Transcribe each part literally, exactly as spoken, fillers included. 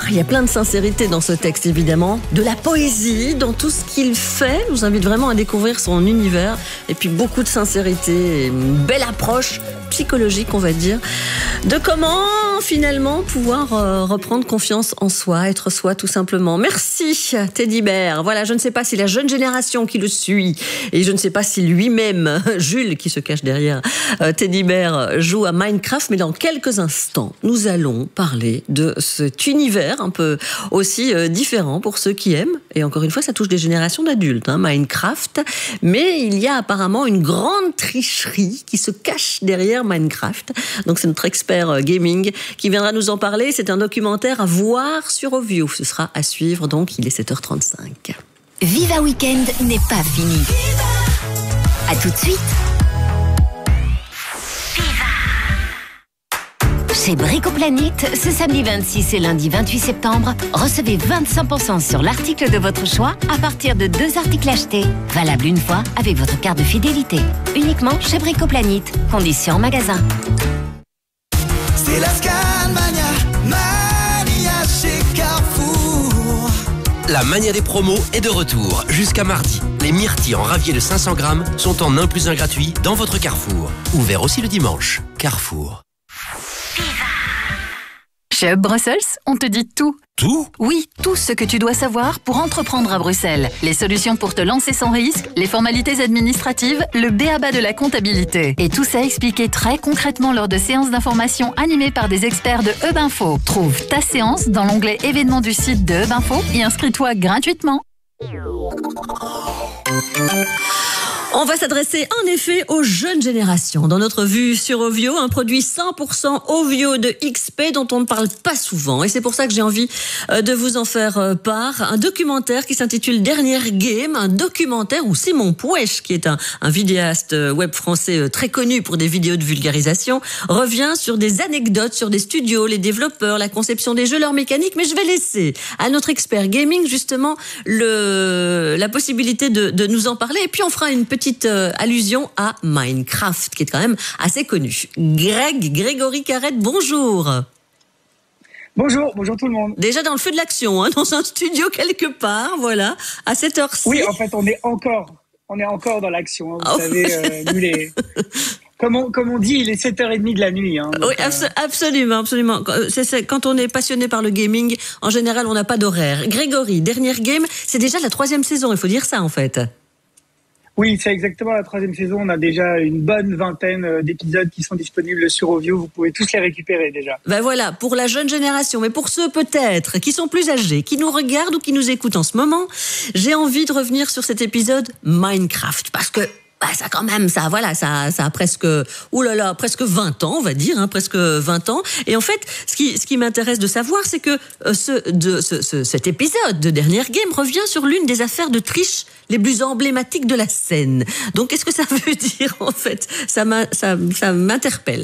Il y a plein de sincérité dans ce texte, évidemment. De la poésie dans tout ce qu'il fait. Je vous invite vraiment à découvrir son univers. Et puis beaucoup de sincérité, et une belle approche psychologique, on va dire, de comment finalement pouvoir euh, reprendre confiance en soi, être soi tout simplement. Merci Teddy Bear. Voilà, je ne sais pas si la jeune génération qui le suit, et je ne sais pas si lui-même, Jules qui se cache derrière euh, Teddy Bear, joue à Minecraft, mais dans quelques instants, nous allons parler de cet univers un peu aussi euh, différent pour ceux qui aiment, et encore une fois, ça touche des générations d'adultes, hein, Minecraft, mais il y a apparemment une grande tricherie qui se cache derrière Minecraft. Donc c'est notre expert gaming qui viendra nous en parler. C'est un documentaire à voir sur Ovio. Ce sera à suivre, donc il est sept heures trente-cinq. Viva Weekend n'est pas fini. À tout de suite. Chez Bricoplanète, ce samedi vingt-six et lundi vingt-huit septembre, recevez vingt-cinq pour cent sur l'article de votre choix à partir de deux articles achetés. Valable une fois avec votre carte de fidélité. Uniquement chez Bricoplanète. Conditions en magasin. C'est la Scanmania, Mania chez Carrefour. La mania des promos est de retour jusqu'à mardi. Les myrtilles en ravier de cinq cents grammes sont en un plus un gratuit dans votre Carrefour. Ouvert aussi le dimanche. Carrefour. Chez Hub Brussels, on te dit tout. Tout ? Oui, tout ce que tu dois savoir pour entreprendre à Bruxelles. Les solutions pour te lancer sans risque, les formalités administratives, le b a ba de la comptabilité. Et tout ça expliqué très concrètement lors de séances d'information animées par des experts de Hub Info. Trouve ta séance dans l'onglet événements du site de Hub Info et inscris-toi gratuitement. On va s'adresser en effet aux jeunes générations. Dans notre vue sur Ovio, un produit cent pour cent Ovio de X P dont on ne parle pas souvent. Et c'est pour ça que j'ai envie de vous en faire part. Un documentaire qui s'intitule Dernière Game. Un documentaire où Simon Pouech, qui est un, un vidéaste web français très connu pour des vidéos de vulgarisation, revient sur des anecdotes sur des studios, les développeurs, la conception des jeux, leur mécanique. Mais je vais laisser à notre expert gaming justement le, la possibilité de, de nous en parler. Et puis on fera une petite petite euh, allusion à Minecraft, qui est quand même assez connu. Greg, Grégory Carrette, bonjour. Bonjour, bonjour tout le monde. Déjà dans le feu de l'action, hein, dans un studio quelque part, voilà, à cette heure-ci. Oui, en fait, on est encore, on est encore dans l'action. Hein, vous oh. savez, euh, nous les... Comme on, comme on dit, il est sept heures trente de la nuit. Hein, donc, oui, abso- absolument, absolument. C'est, c'est, quand on est passionné par le gaming, en général, on n'a pas d'horaire. Grégory, dernière game, c'est déjà la troisième saison, il faut dire ça en fait. Oui, c'est exactement la troisième saison. On a déjà une bonne vingtaine d'épisodes qui sont disponibles sur Ovio. Vous pouvez tous les récupérer déjà. Ben voilà, pour la jeune génération, mais pour ceux peut-être qui sont plus âgés, qui nous regardent ou qui nous écoutent en ce moment, j'ai envie de revenir sur cet épisode Minecraft, parce que bah ça quand même, ça voilà, ça ça a presque oulala, presque vingt ans, on va dire, hein, presque vingt ans. Et en fait, ce qui ce qui m'intéresse de savoir, c'est que euh, ce de ce, ce cet épisode de Dernière Game revient sur l'une des affaires de triche les plus emblématiques de la scène. Donc qu'est-ce que ça veut dire en fait ? Ça m'a, ça ça m'interpelle.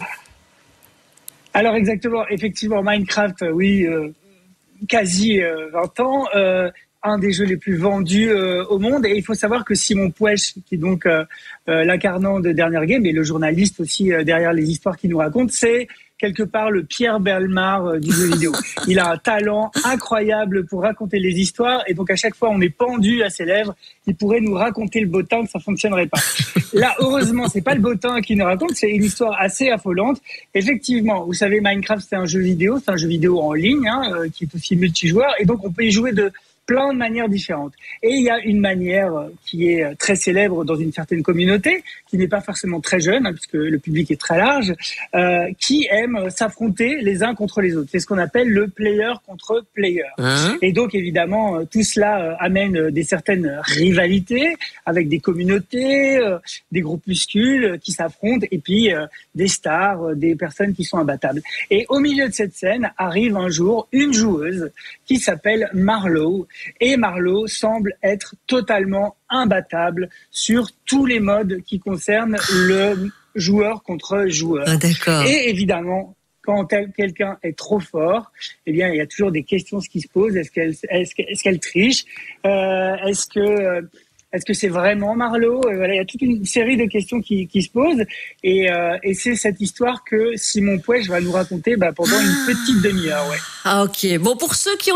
Alors exactement, effectivement, Minecraft, oui, euh, quasi euh, vingt ans. Euh, un des jeux les plus vendus euh, au monde. Et il faut savoir que Simon Pouech, qui est donc euh, euh, l'incarnant de Dernière Game et le journaliste aussi euh, derrière les histoires qu'il nous raconte, c'est quelque part le Pierre Bellemare euh, du jeu vidéo. Il a un talent incroyable pour raconter les histoires et donc à chaque fois on est pendu à ses lèvres. Il pourrait nous raconter le bottin que ça fonctionnerait pas. Là, heureusement, c'est pas le bottin qui nous raconte, c'est une histoire assez affolante. Effectivement, vous savez, Minecraft c'est un jeu vidéo, c'est un jeu vidéo en ligne hein, euh, qui est aussi multijoueur et donc on peut y jouer de plein de manières différentes. Et il y a une manière qui est très célèbre dans une certaine communauté, qui n'est pas forcément très jeune, hein, puisque le public est très large, euh, qui aime s'affronter les uns contre les autres. C'est ce qu'on appelle le player contre player. Hein? Et donc, évidemment, tout cela amène des certaines rivalités avec des communautés, euh, des groupuscules qui s'affrontent, et puis euh, des stars, des personnes qui sont imbattables. Et au milieu de cette scène arrive un jour une joueuse qui s'appelle Marlowe, et Marlowe semble être totalement imbattable sur tous les modes qui concernent le joueur contre joueur. Ah, d'accord. Et évidemment, quand quelqu'un est trop fort, eh bien, il y a toujours des questions qui se posent. Est-ce qu'elle, est-ce qu'elle, est-ce qu'elle triche euh, Est-ce que Est-ce que c'est vraiment Marlowe ? Voilà, il y a toute une série de questions qui, qui se posent. Et, euh, et c'est cette histoire que Simon Pouech va nous raconter bah, pendant une petite demi-heure. Ouais. Ah, ok. Bon, pour ceux qui ont